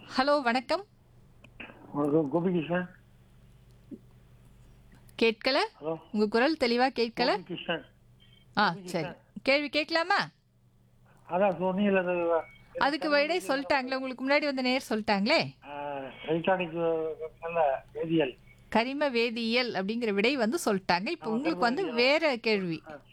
Hello வணக்கம். கோபிகிருஷ்ணன். கேட்கல? Hello, உங்க குரல் தெளிவா கேட்கல. கோபிகிருஷ்ணன். சரி. கோபிகிருஷ்ணன். கேள்வி கேட்கலாமா? அதான் சொன்னீங்கல்ல, அது அதுக்கு கனிம விடை வேதியியல் சொல்லிட்டாங்களே, உங்களுக்கு முன்னாடி வந்த நேர் சொல்லிட்டாங்களே. எலக்ட்ரானிக் நல்ல வேதியியல். கரிம வேதியியல் அப்படிங்கிற விடை வந்து சொல்லிட்டாங்க. இப்போ நம்ம கனிம உங்களுக்கு வந்து வேதியியல். வேற கேள்வி.